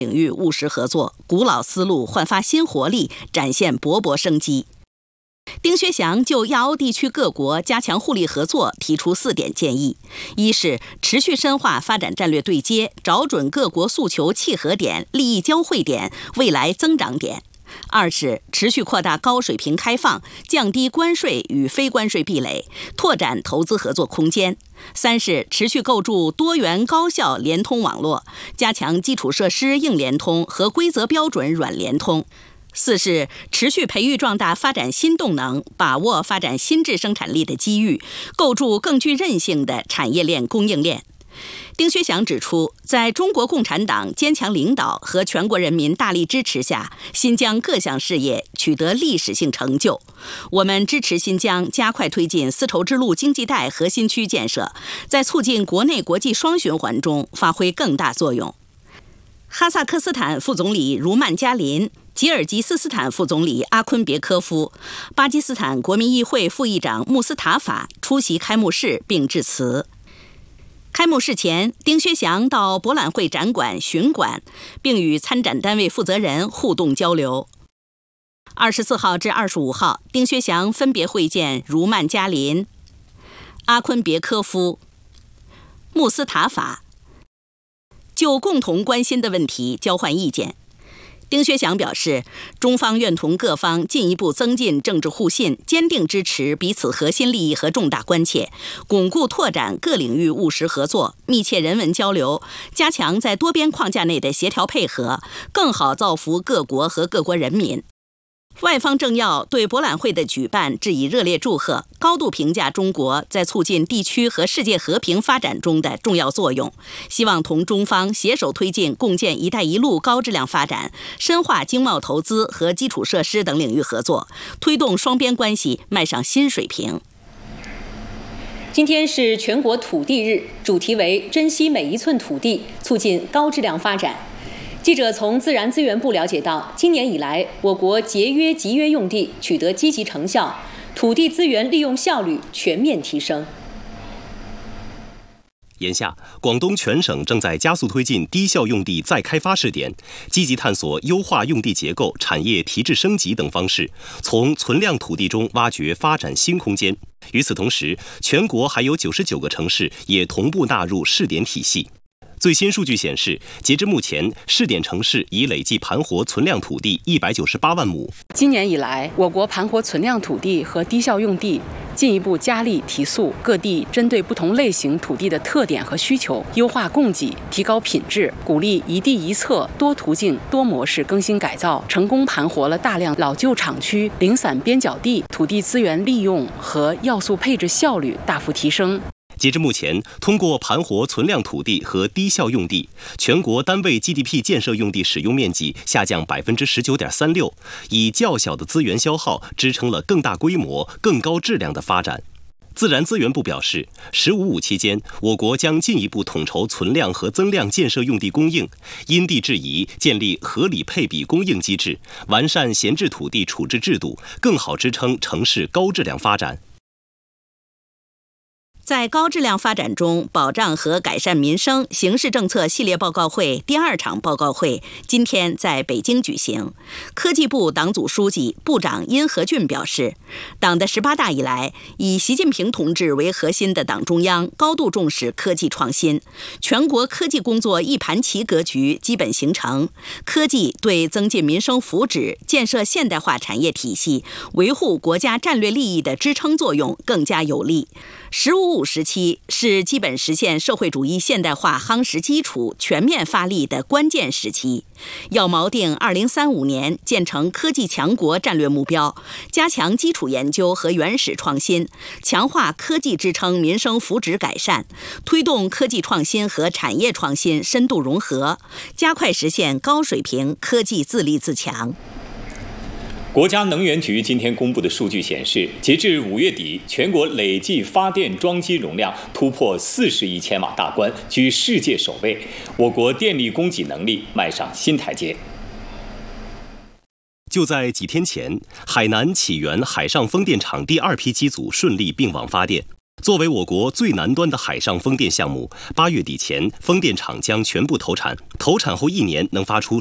领域务实合作，古老思路焕发新活力，展现勃勃生机。丁薛祥就亚欧地区各国加强互利合作提出4点建议：一是持续深化发展战略对接，找准各国诉求契合点、利益交汇点、未来增长点；二是持续扩大高水平开放，降低关税与非关税壁垒，拓展投资合作空间；三是持续构筑多元高效联通网络，加强基础设施硬联通和规则标准软联通；四是持续培育壮大发展新动能，把握发展新质生产力的机遇，构筑更具韧性的产业链供应链。丁薛祥指出，在中国共产党坚强领导和全国人民大力支持下，新疆各项事业取得历史性成就。我们支持新疆加快推进丝绸之路经济带核心区建设，在促进国内国际双循环中发挥更大作用。哈萨克斯坦副总理茹曼加林、吉尔吉斯斯坦副总理阿昆别科夫、巴基斯坦国民议会副议长穆斯塔法出席开幕式并致辞。开幕式前，丁薛祥到博览会展馆巡馆，并与参展单位负责人互动交流。24号至25号，丁薛祥分别会见茹曼加林、阿昆别科夫、穆斯塔法，就共同关心的问题交换意见。丁薛祥表示，中方愿同各方进一步增进政治互信，坚定支持彼此核心利益和重大关切，巩固拓展各领域务实合作，密切人文交流，加强在多边框架内的协调配合，更好造福各国和各国人民。外方政要对博览会的举办致以热烈祝贺，高度评价中国在促进地区和世界和平发展中的重要作用，希望同中方携手推进共建“一带一路”高质量发展，深化经贸投资和基础设施等领域合作，推动双边关系迈上新水平。 今天是全国土地日，主题为珍惜每一寸土地，促进高质量发展。记者从自然资源部了解到，今年以来，我国节约集约用地取得积极成效，土地资源利用效率全面提升。 眼下，广东全省正在加速推进低效用地再开发试点，积极探索优化用地结构、产业提质升级等方式，从存量土地中挖掘发展新空间。与此同时，全国还有99个城市也同步纳入试点体系。最新数据显示，截至目前，试点城市已累计盘活存量土地198万亩。 今年以来，我国盘活存量土地和低效用地进一步加力提速，各地针对不同类型土地的特点和需求，优化供给，提高品质，鼓励一地一策、多途径、多模式更新改造，成功盘活了大量老旧厂区、零散边角地，土地资源利用和要素配置效率大幅提升。 截至目前，通过盘活存量土地和低效用地，全国单位 GDP 建设用地使用面积下降19.36%，以较小的资源消耗支撑了更大规模、更高质量的发展。自然资源部表示，“15+5”期间，我国将进一步统筹存量和增量建设用地供应，因地制宜，建立合理配比供应机制，完善闲置土地处置制度，更好支撑城市高质量发展。 在高质量发展中保障和改善民生形势政策系列报告会第2场报告会今天在北京举行。科技部党组书记、部长殷和俊表示，党的18大以来，以习近平同志为核心的党中央高度重视科技创新，全国科技工作一盘棋格局基本形成，科技对增进民生福祉、建设现代化产业体系、维护国家战略利益的支撑作用更加有力。“15+5”时期是基本实现社会主义现代化夯实基础、全面发力的关键时期，要锚定2035年建成科技强国战略目标，加强基础研究和原始创新，强化科技支撑民生福祉改善，推动科技创新和产业创新深度融合，加快实现高水平科技自立自强。 国家能源局今天公布的数据显示，截至5月底，全国累计发电装机容量突破40亿千瓦大关，居世界首位。我国电力供给能力迈上新台阶。 就在几天前，海南启源海上风电场第2批机组顺利并网发电。 作为我国最南端的海上风电项目，8月底前，风电场将全部投产。投产后1年能发出